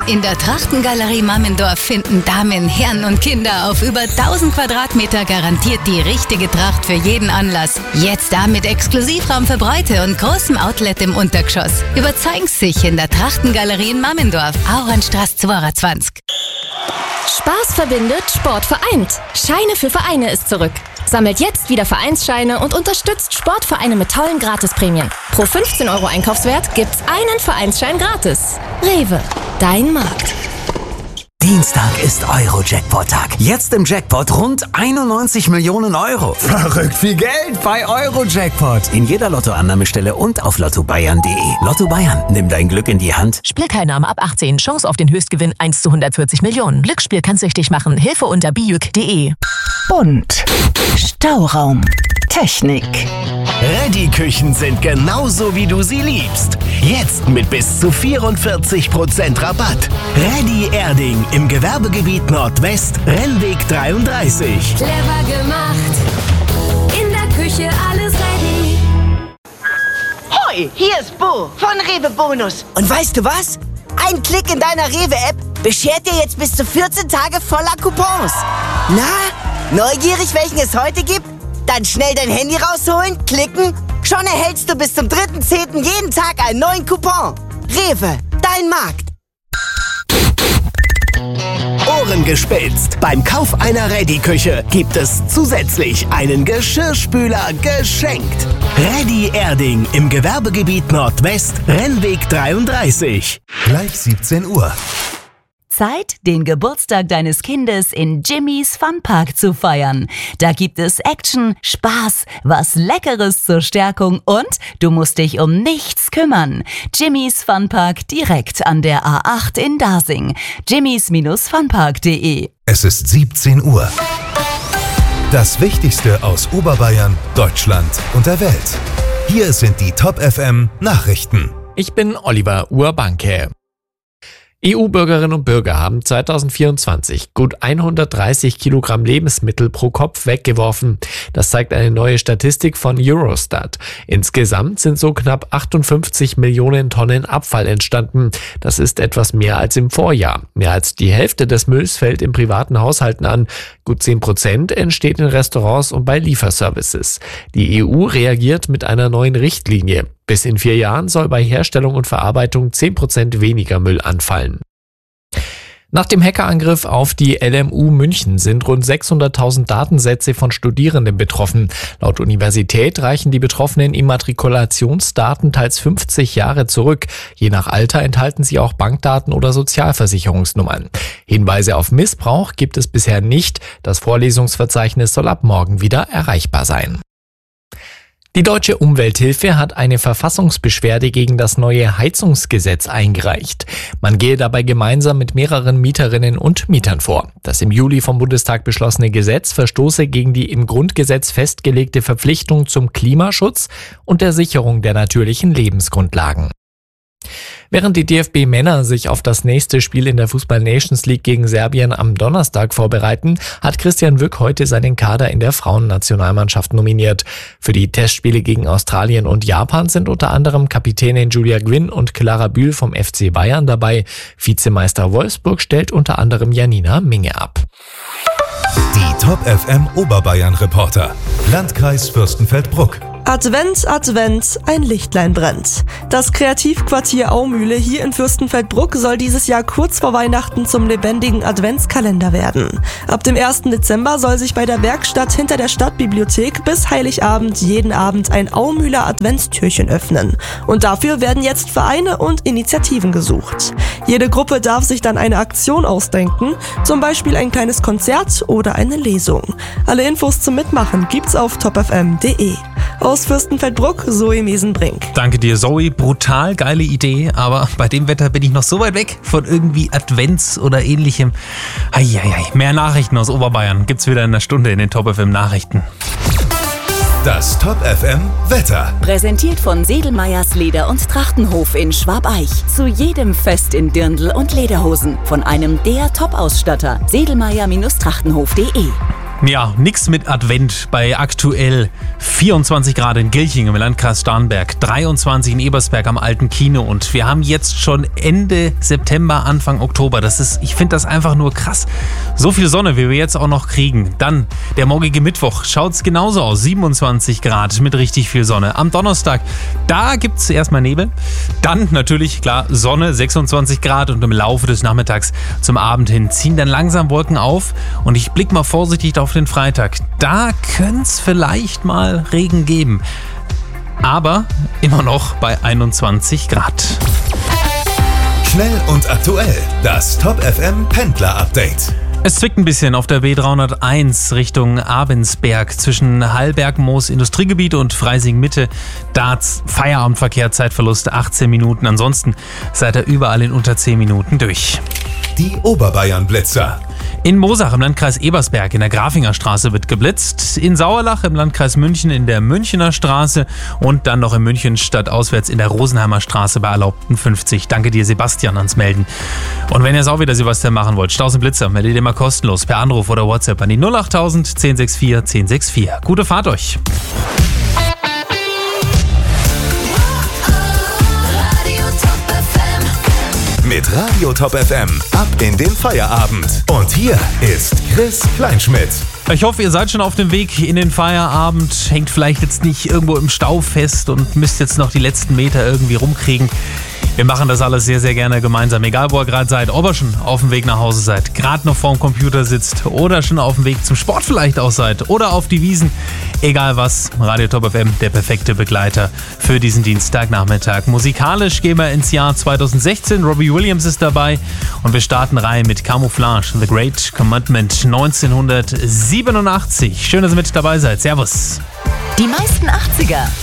In der Trachtengalerie Mammendorf finden Damen, Herren und Kinder auf über 1000 Quadratmeter garantiert die richtige Tracht für jeden Anlass. Jetzt da mit Exklusivraum für Bräute und großem Outlet im Untergeschoss. Überzeugen Sie sich in der Trachtengalerie in Mammendorf, Auernstraße 22. Spaß verbindet, Sport vereint. Scheine für Vereine ist zurück. Sammelt jetzt wieder Vereinsscheine und unterstützt Sportvereine mit tollen Gratisprämien. Pro 15 € Einkaufswert gibt's einen Vereinsschein gratis. Rewe, dein Markt. Dienstag ist Euro-Jackpot-Tag. Jetzt im Jackpot rund 91 Millionen Euro. Verrückt viel Geld bei Euro-Jackpot. In jeder Lottoannahmestelle und auf lottobayern.de. Lotto Bayern, nimm dein Glück in die Hand. Spielteilnahme ab 18. Chance auf den Höchstgewinn 1 zu 140 Millionen. Glücksspiel kann süchtig machen. Hilfe unter bijuk.de. Bunt. Stauraum. Technik. Reddy-Küchen sind genauso, wie du sie liebst. Jetzt mit bis zu 44% Rabatt. Reddy Erding im Gewerbegebiet Nordwest, Rennweg 33. Clever gemacht. In der Küche alles ready. Hoi, hier ist Bo von Rewe Bonus. Und weißt du was? Ein Klick in deiner Rewe-App beschert dir jetzt bis zu 14 Tage voller Coupons. Na, neugierig, welchen es heute gibt? Dann schnell dein Handy rausholen, klicken. Schon erhältst du bis zum 3.10. jeden Tag einen neuen Coupon. Rewe, dein Markt. Ohren gespitzt. Beim Kauf einer Reddy-Küche gibt es zusätzlich einen Geschirrspüler geschenkt. Reddy Erding im Gewerbegebiet Nordwest, Rennweg 33. Gleich 17 Uhr. Zeit, den Geburtstag deines Kindes in Jimmy's Funpark zu feiern. Da gibt es Action, Spaß, was Leckeres zur Stärkung und du musst dich um nichts kümmern. Jimmy's Funpark direkt an der A8 in Dasing. jimmys-funpark.de. Es ist 17 Uhr. Das Wichtigste aus Oberbayern, Deutschland und der Welt. Hier sind die Top FM Nachrichten. Ich bin Oliver Urbanke. EU-Bürgerinnen und Bürger haben 2024 gut 130 Kilogramm Lebensmittel pro Kopf weggeworfen. Das zeigt eine neue Statistik von Eurostat. Insgesamt sind so knapp 58 Millionen Tonnen Abfall entstanden. Das ist etwas mehr als im Vorjahr. Mehr als die Hälfte des Mülls fällt in privaten Haushalten an. Gut 10% entsteht in Restaurants und bei Lieferservices. Die EU reagiert mit einer neuen Richtlinie. Bis in 4 Jahren soll bei Herstellung und Verarbeitung 10% weniger Müll anfallen. Nach dem Hackerangriff auf die LMU München sind rund 600.000 Datensätze von Studierenden betroffen. Laut Universität reichen die betroffenen Immatrikulationsdaten teils 50 Jahre zurück. Je nach Alter enthalten sie auch Bankdaten oder Sozialversicherungsnummern. Hinweise auf Missbrauch gibt es bisher nicht. Das Vorlesungsverzeichnis soll ab morgen wieder erreichbar sein. Die Deutsche Umwelthilfe hat eine Verfassungsbeschwerde gegen das neue Heizungsgesetz eingereicht. Man gehe dabei gemeinsam mit mehreren Mieterinnen und Mietern vor. Das im Juli vom Bundestag beschlossene Gesetz verstoße gegen die im Grundgesetz festgelegte Verpflichtung zum Klimaschutz und der Sicherung der natürlichen Lebensgrundlagen. Während die DFB-Männer sich auf das nächste Spiel in der Fußball-Nations League gegen Serbien am Donnerstag vorbereiten, hat Christian Wück heute seinen Kader in der Frauennationalmannschaft nominiert. Für die Testspiele gegen Australien und Japan sind unter anderem Kapitänin Julia Gwynn und Clara Bühl vom FC Bayern dabei. Vizemeister Wolfsburg stellt unter anderem Janina Minge ab. Die Top FM Oberbayern Reporter. Landkreis Fürstenfeldbruck. Advent, Advent, ein Lichtlein brennt. Das Kreativquartier Aumühle hier in Fürstenfeldbruck soll dieses Jahr kurz vor Weihnachten zum lebendigen Adventskalender werden. Ab dem 1. Dezember soll sich bei der Werkstatt hinter der Stadtbibliothek bis Heiligabend jeden Abend ein Aumühler Adventstürchen öffnen. Und dafür werden jetzt Vereine und Initiativen gesucht. Jede Gruppe darf sich dann eine Aktion ausdenken, zum Beispiel ein kleines Konzert oder eine Lesung. Alle Infos zum Mitmachen gibt's auf topfm.de. Aus Fürstenfeldbruck, Zoe Mesenbrink. Danke dir, Zoe. Brutal geile Idee, aber bei dem Wetter bin ich noch so weit weg von irgendwie Advents oder ähnlichem. Eieiei. Mehr Nachrichten aus Oberbayern gibt's wieder in einer Stunde in den Top FM Nachrichten. Das Top FM Wetter. Präsentiert von Sedelmeyers Leder- und Trachtenhof in Schwabeich. Zu jedem Fest in Dirndl und Lederhosen. Von einem der Top-Ausstatter. Sedelmeyer-Trachtenhof.de. Ja, nix mit Advent bei aktuell 24 Grad in Gilching im Landkreis Starnberg, 23 in Ebersberg am Alten Kino und wir haben jetzt schon Ende September, Anfang Oktober. Ich finde das einfach nur krass. So viel Sonne, wie wir jetzt auch noch kriegen. Dann der morgige Mittwoch schaut's genauso aus, 27 Grad mit richtig viel Sonne. Am Donnerstag, da gibt's erstmal Nebel. Dann natürlich, klar, Sonne, 26 Grad und im Laufe des Nachmittags zum Abend hin ziehen dann langsam Wolken auf und ich blicke mal vorsichtig auf den Freitag. Da könnte es vielleicht mal Regen geben. Aber immer noch bei 21 Grad. Schnell und aktuell. Das Top FM Pendler Update. Es zwickt ein bisschen auf der B301 Richtung Abensberg zwischen Hallberg-Moos Industriegebiet und Freising-Mitte. Da Feierabendverkehr, Zeitverlust 18 Minuten. Ansonsten seid ihr überall in unter 10 Minuten durch. Die Oberbayern-Blitzer. In Moosach im Landkreis Ebersberg in der Grafinger Straße wird geblitzt. In Sauerlach im Landkreis München in der Münchener Straße und dann noch in München stadtauswärts in der Rosenheimer Straße bei erlaubten 50. Danke dir, Sebastian, ans Melden. Und wenn ihr es auch wieder, Sebastian, machen wollt, Staus und Blitzer, meldet ihr mal kostenlos per Anruf oder WhatsApp an die 08000 1064 1064. Gute Fahrt euch! Mit Radio Top FM ab in den Feierabend. Und hier ist Chris Kleinschmidt. Ich hoffe, ihr seid schon auf dem Weg in den Feierabend, hängt vielleicht jetzt nicht irgendwo im Stau fest und müsst jetzt noch die letzten Meter irgendwie rumkriegen. Wir machen das alles sehr, sehr gerne gemeinsam, egal wo ihr gerade seid, ob ihr schon auf dem Weg nach Hause seid, gerade noch vorm Computer sitzt oder schon auf dem Weg zum Sport vielleicht auch seid oder auf die Wiesen. Egal was, Radio Top FM, der perfekte Begleiter für diesen Dienstagnachmittag. Musikalisch gehen wir ins Jahr 2016, Robbie Williams ist dabei und wir starten rein mit Camouflage, The Great Commandment 1987. Schön, dass ihr mit dabei seid. Servus. Die meisten 80er